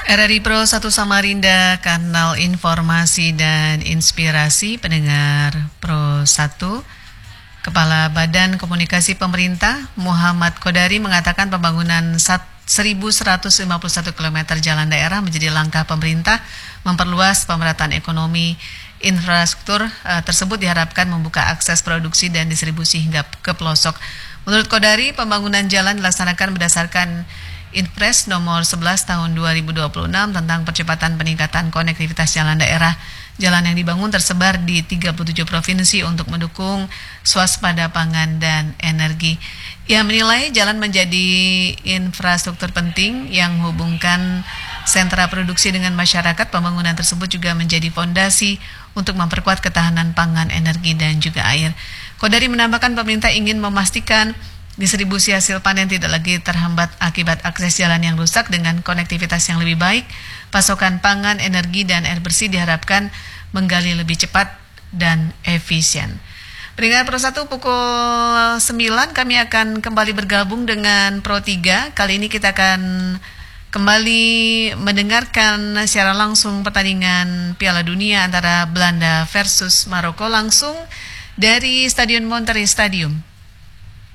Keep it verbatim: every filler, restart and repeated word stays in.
R R I Pro satu Samarinda, kanal informasi dan inspirasi pendengar Pro satu. Kepala Badan Komunikasi Pemerintah Muhammad Kodari mengatakan pembangunan seribu seratus lima puluh satu kilometer jalan daerah menjadi langkah pemerintah memperluas pemerataan ekonomi. Infrastruktur uh, tersebut diharapkan membuka akses produksi dan distribusi hingga ke pelosok. Menurut Kodari, pembangunan jalan dilaksanakan berdasarkan Inpres nomor sebelas tahun dua ribu dua puluh enam tentang percepatan peningkatan konektivitas jalan daerah. Jalan yang dibangun tersebar di tiga puluh tujuh provinsi untuk mendukung swasembada pangan dan energi. Ia menilai jalan menjadi infrastruktur penting yang menghubungkan sentra produksi dengan masyarakat. Pembangunan tersebut juga menjadi fondasi untuk memperkuat ketahanan pangan, energi, dan juga air. Kodari menambahkan pemerintah ingin memastikan distribusi hasil panen tidak lagi terhambat akibat akses jalan yang rusak. Dengan konektivitas yang lebih baik, pasokan pangan, energi, dan air bersih diharapkan menggali lebih cepat dan efisien. Pendengar Pro satu, pukul sembilan kami akan kembali bergabung dengan Pro tiga. Kali ini kita akan kembali mendengarkan secara langsung pertandingan Piala Dunia antara Belanda versus Maroko langsung dari Stadion Monterrey Stadium.